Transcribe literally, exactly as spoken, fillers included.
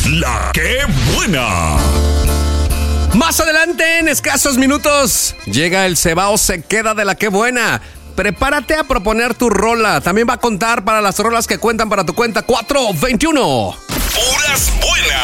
La que buena. Más adelante, en escasos minutos, llega el Cebao se queda de la que buena. Prepárate a proponer tu rola. También va a contar para las rolas que cuentan para tu cuenta cuatro veintiuno. Puras buenas.